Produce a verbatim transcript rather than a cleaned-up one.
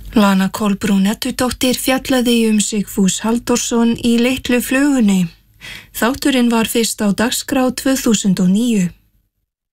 Lana Kolbrún Eddudóttir fjallaði um Sigfús Halldórsson í Litlu flugunni. Þátturinn var fyrst á dagskrá tvö þúsund og níu.